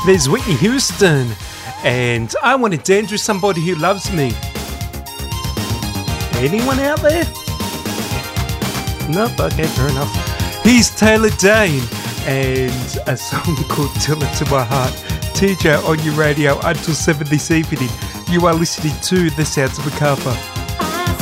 There's Whitney Houston, and I Want to Dance with Somebody Who Loves Me. Anyone out there? Nope, okay, fair enough. Here's Taylor Dayne, and a song called Tell It To My Heart. TJ on your radio until 7 this evening. You are listening to The Sounds of Macarthur.